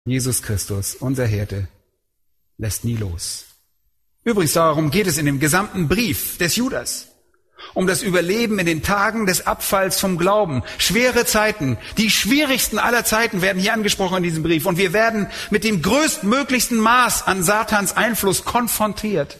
Jesus Christus, unser Hirte, lässt nie los. Übrigens, darum geht es in dem gesamten Brief des Judas. Um das Überleben in den Tagen des Abfalls vom Glauben. Schwere Zeiten, die schwierigsten aller Zeiten werden hier angesprochen in diesem Brief. Und wir werden mit dem größtmöglichsten Maß an Satans Einfluss konfrontiert,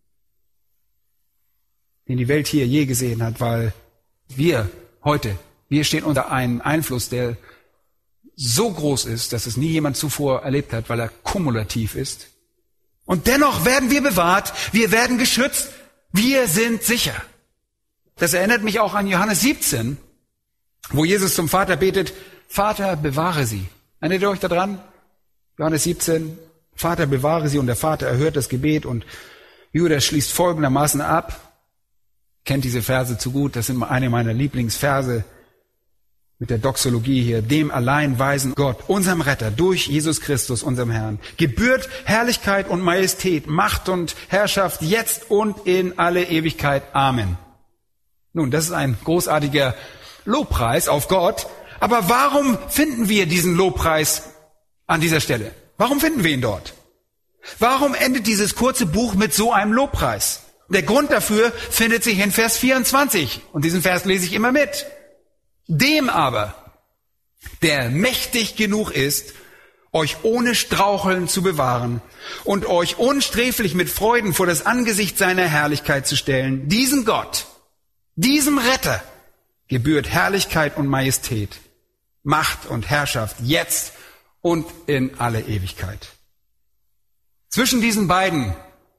den die Welt hier je gesehen hat, weil wir stehen unter einem Einfluss, der so groß ist, dass es nie jemand zuvor erlebt hat, weil er kumulativ ist. Und dennoch werden wir bewahrt, wir werden geschützt, wir sind sicher. Das erinnert mich auch an Johannes 17, wo Jesus zum Vater betet, Vater, bewahre sie. Erinnert ihr euch daran? Johannes 17, Vater, bewahre sie, und der Vater erhört das Gebet, und Judas schließt folgendermaßen ab. Kennt diese Verse zu gut, das sind eine meiner Lieblingsverse mit der Doxologie hier. Dem allein weisen Gott, unserem Retter, durch Jesus Christus, unserem Herrn, gebührt Herrlichkeit und Majestät, Macht und Herrschaft, jetzt und in alle Ewigkeit. Amen. Nun, das ist ein großartiger Lobpreis auf Gott. Aber warum finden wir diesen Lobpreis an dieser Stelle? Warum finden wir ihn dort? Warum endet dieses kurze Buch mit so einem Lobpreis? Der Grund dafür findet sich in Vers 24. Und diesen Vers lese ich immer mit. Dem aber, der mächtig genug ist, euch ohne Straucheln zu bewahren und euch unsträflich mit Freuden vor das Angesicht seiner Herrlichkeit zu stellen, diesem Gott, diesem Retter, gebührt Herrlichkeit und Majestät, Macht und Herrschaft jetzt und in alle Ewigkeit. Zwischen diesen beiden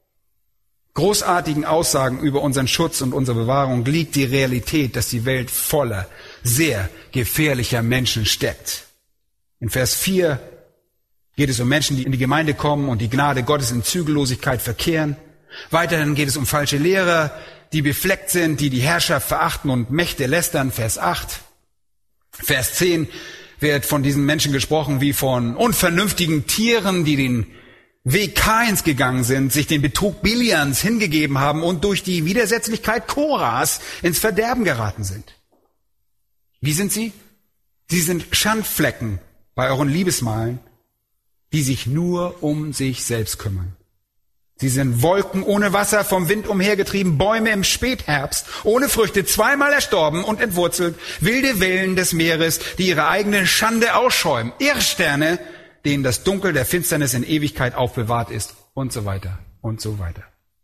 großartigen Aussagen über unseren Schutz und unsere Bewahrung liegt die Realität, dass die Welt voller sehr gefährlicher Menschen steckt. In Vers 4 geht es um Menschen, die in die Gemeinde kommen und die Gnade Gottes in Zügellosigkeit verkehren. Weiterhin geht es um falsche Lehrer, die befleckt sind, die die Herrschaft verachten und Mächte lästern. Vers 8. Vers 10 wird von diesen Menschen gesprochen wie von unvernünftigen Tieren, die den Weg Kains gegangen sind, sich den Betrug Bilians hingegeben haben und durch die Widersetzlichkeit Koras ins Verderben geraten sind. Wie sind sie? Sie sind Schandflecken bei euren Liebesmalen, die sich nur um sich selbst kümmern. Sie sind Wolken ohne Wasser, vom Wind umhergetrieben, Bäume im Spätherbst, ohne Früchte, zweimal erstorben und entwurzelt, wilde Wellen des Meeres, die ihre eigene Schande ausschäumen, Irrsterne, denen das Dunkel der Finsternis in Ewigkeit aufbewahrt ist, und so weiter und so weiter.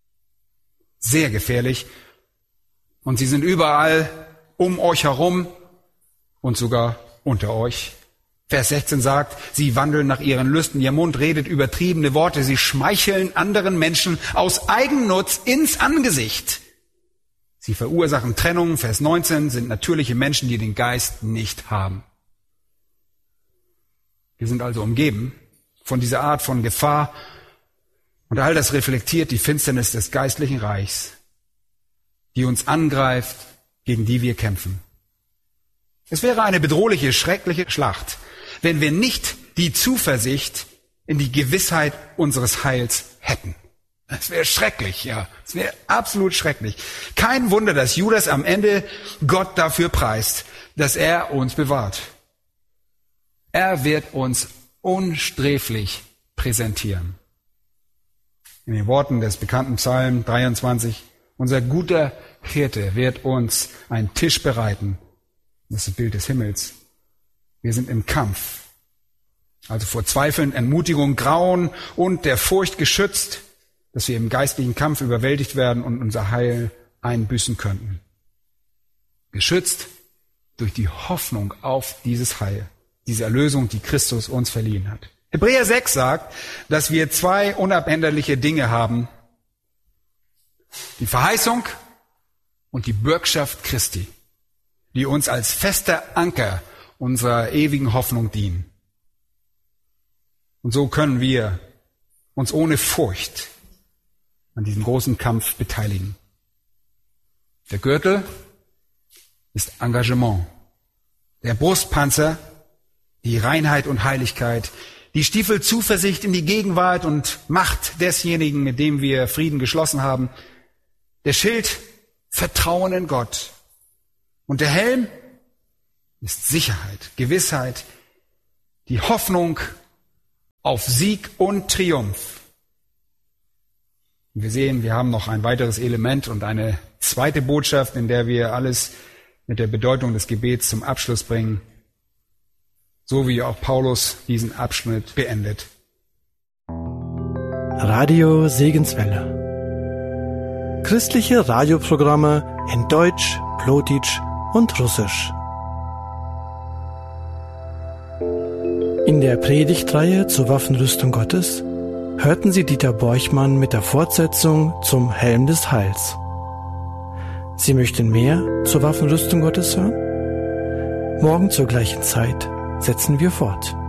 Sehr gefährlich. Und sie sind überall um euch herum und sogar unter euch. Vers 16 sagt, sie wandeln nach ihren Lüsten, ihr Mund redet übertriebene Worte, sie schmeicheln anderen Menschen aus Eigennutz ins Angesicht. Sie verursachen Trennung. Vers 19 sind natürliche Menschen, die den Geist nicht haben. Wir sind also umgeben von dieser Art von Gefahr, und all das reflektiert die Finsternis des geistlichen Reichs, die uns angreift, gegen die wir kämpfen. Es wäre eine bedrohliche, schreckliche Schlacht, wenn wir nicht die Zuversicht in die Gewissheit unseres Heils hätten. Es wäre schrecklich, ja. Es wäre absolut schrecklich. Kein Wunder, dass Judas am Ende Gott dafür preist, dass er uns bewahrt. Er wird uns unsträflich präsentieren. In den Worten des bekannten Psalm 23, unser guter Hirte wird uns einen Tisch bereiten. Das ist das Bild des Himmels. Wir sind im Kampf, also vor Zweifeln, Entmutigung, Grauen und der Furcht geschützt, dass wir im geistlichen Kampf überwältigt werden und unser Heil einbüßen könnten. Geschützt durch die Hoffnung auf dieses Heil, diese Erlösung, die Christus uns verliehen hat. Hebräer 6 sagt, dass wir zwei unabänderliche Dinge haben: die Verheißung und die Bürgschaft Christi, die uns als fester Anker unserer ewigen Hoffnung dienen. Und so können wir uns ohne Furcht an diesem großen Kampf beteiligen. Der Gürtel ist Engagement. Der Brustpanzer, die Reinheit und Heiligkeit. Die Stiefel Zuversicht in die Gegenwart und Macht desjenigen, mit dem wir Frieden geschlossen haben. Der Schild Vertrauen in Gott. Und der Helm ist Sicherheit, Gewissheit, die Hoffnung auf Sieg und Triumph. Wir sehen, wir haben noch ein weiteres Element und eine zweite Botschaft, in der wir alles mit der Bedeutung des Gebets zum Abschluss bringen, so wie auch Paulus diesen Abschnitt beendet. Radio Segenswelle. Christliche Radioprogramme in Deutsch, Plotitsch und Russisch. In der Predigtreihe zur Waffenrüstung Gottes hörten Sie Dieter Borchmann mit der Fortsetzung zum Helm des Heils. Sie möchten mehr zur Waffenrüstung Gottes hören? Morgen zur gleichen Zeit setzen wir fort.